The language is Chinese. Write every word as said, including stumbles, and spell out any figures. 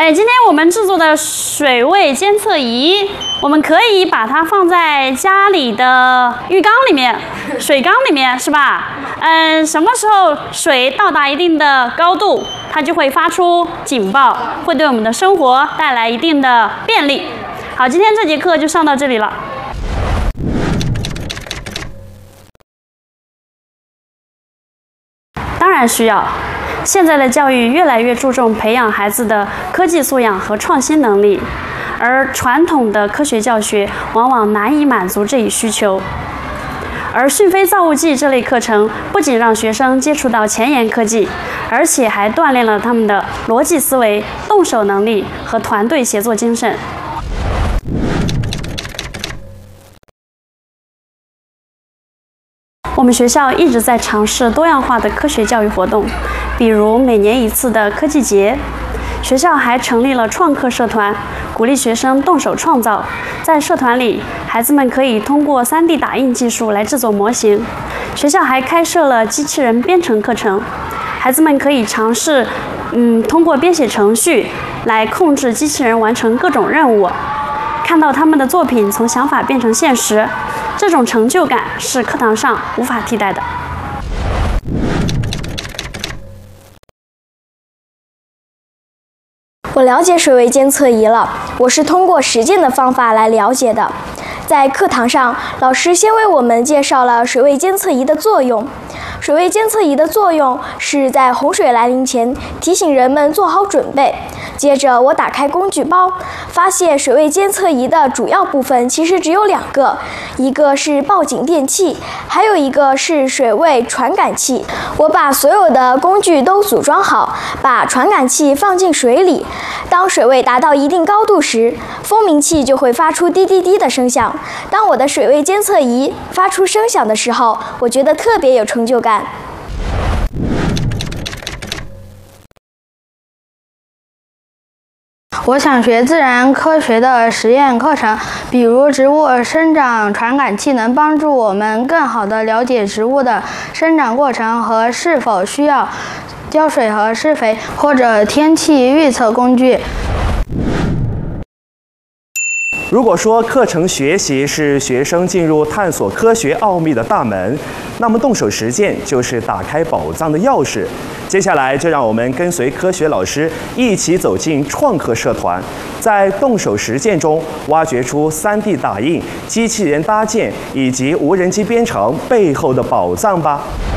哎，今天我们制作的水位监测仪，我们可以把它放在家里的浴缸里面、水缸里面，是吧？嗯，什么时候水到达一定的高度，它就会发出警报，会对我们的生活带来一定的便利。好，今天这节课就上到这里了。当然需要。现在的教育越来越注重培养孩子的科技素养和创新能力，而传统的科学教学往往难以满足这一需求。而讯飞造物记这类课程不仅让学生接触到前沿科技，而且还锻炼了他们的逻辑思维、动手能力和团队协作精神。我们学校一直在尝试多样化的科学教育活动，比如每年一次的科技节。学校还成立了创客社团，鼓励学生动手创造。在社团里，孩子们可以通过 三 D 打印技术来制作模型。学校还开设了机器人编程课程，孩子们可以尝试，嗯，通过编写程序来控制机器人完成各种任务。看到他们的作品从想法变成现实，这种成就感是课堂上无法替代的。 我了解水位监测仪了，我是通过实践的方法来了解的。在课堂上，老师先为我们介绍了水位监测仪的作用。水位监测仪的作用是在洪水来临前提醒人们做好准备。接着我打开工具包，发现水位监测仪的主要部分其实只有两个，一个是报警电器，还有一个是水位传感器。我把所有的工具都组装好，把传感器放进水里。当水位达到一定高度时，蜂鸣器就会发出滴滴滴的声响。当我的水位监测仪发出声响的时候，我觉得特别有成就感。 我想学自然科学的实验课程，比如植物生长传感器能帮助我们更好地了解植物的生长过程和是否需要浇水和施肥，或者天气预测工具。 如果说课程学习是学生进入探索科学奥秘的大门，那么动手实践就是打开宝藏的钥匙。接下来就让我们跟随科学老师一起走进创客社团，在动手实践中挖掘出 三 D 打印、机器人搭建以及无人机编程背后的宝藏吧。